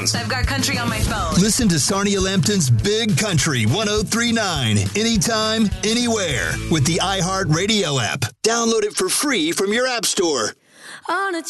headphones. I've got country on my phone. Listen to Sarnia Lambton's Big Country 103.9 anytime, anywhere with the iHeartRadio app. Download it for free from your app store. On a